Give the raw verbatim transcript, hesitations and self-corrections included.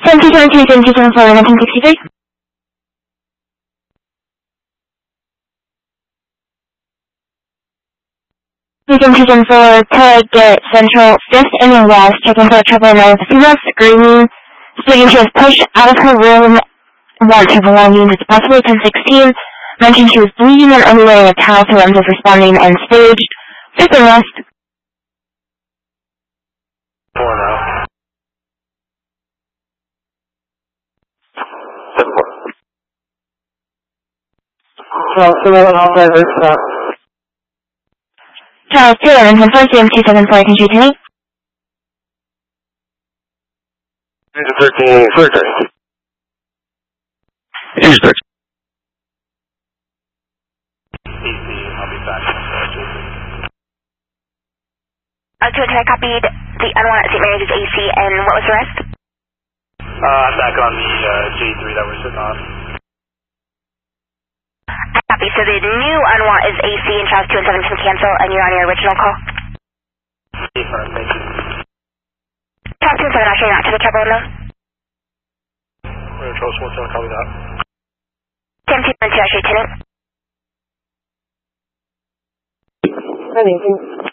seven two seven two, seven two seven four, nineteen sixty-three. seven two seven four, Target Central, fifth and West, checking for a trouble with a female screaming, stating she was pushed out of her room, wants her belongings, it's possibly ten sixteen, mentioned she was bleeding and only wearing a towel, so I'm just responding and staged. fifth and West. Four now. Seven four. So, so that all drivers, uh, Charles Taylor, and confirm C M two seven four, can you tell me? Engine thirteen, surgery. Engine thirteen. A C, I'll be back. Uh, to I copied the unwanted Saint Mary's A C, and what was the rest? Uh, I'm back on the uh, J three that we're sitting on. I copy, so the new unwanted is A C and Charles two and seven can cancel, and you're on your original call? Confirm, thank you. Charles two and seven, I'll show you not to the trouble now. We're going to Charles one seven, copy that. seven two seven two, I'll show you tenant. anything.